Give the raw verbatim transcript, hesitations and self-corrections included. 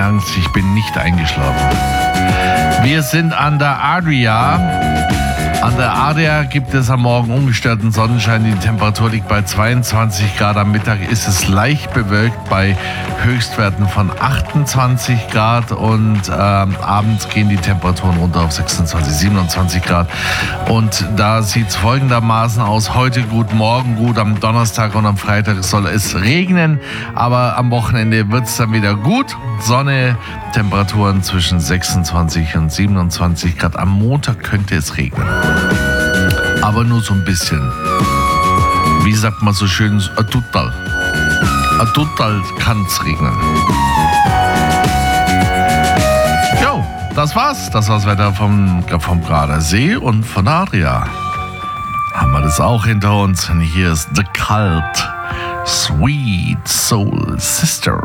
Angst, ich bin nicht eingeschlafen. Wir sind an der Adria. An der Adria gibt es am Morgen ungestörten Sonnenschein. Die Temperatur liegt bei zweiundzwanzig Grad. Am Mittag ist es leicht bewölkt bei Höchstwerten von achtundzwanzig Grad. Und ähm, abends gehen die Temperaturen runter auf sechsundzwanzig, siebenundzwanzig Grad. Und da sieht es folgendermaßen aus. Heute gut, morgen gut. Am Donnerstag und am Freitag soll es regnen. Aber am Wochenende wird es dann wieder gut. Sonne, Temperaturen zwischen sechsundzwanzig und siebenundzwanzig Grad. Am Montag könnte es regnen. Aber nur so ein bisschen. Wie sagt man so schön, a tutal. A tutal kann's regnen. Jo, das war's. Das war's Wetter vom, vom Gardasee und von Adria. Haben wir das auch hinter uns. Und hier ist The Cult. Sweet Soul Sister.